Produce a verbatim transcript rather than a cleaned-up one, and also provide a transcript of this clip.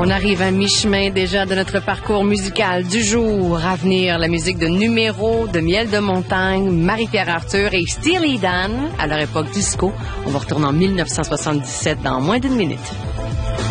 On arrive à mi-chemin déjà de notre parcours musical du jour. À venir, la musique de Numéro, de Miel de Montagne, Marie-Pierre Arthur et Steely Dan à leur époque disco. On va retourner en mille neuf cent soixante-dix-sept dans moins d'une minute.